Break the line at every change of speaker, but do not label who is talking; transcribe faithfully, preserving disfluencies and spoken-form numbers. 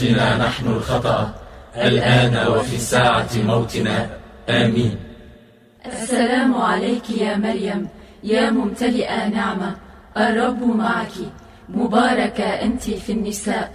بنا نحن الخطأ الآن وفي ساعة موتنا، آمين.
السلام عليك يا مريم يا ممتلئة نعمة، الرب معك، مباركة أنت في النساء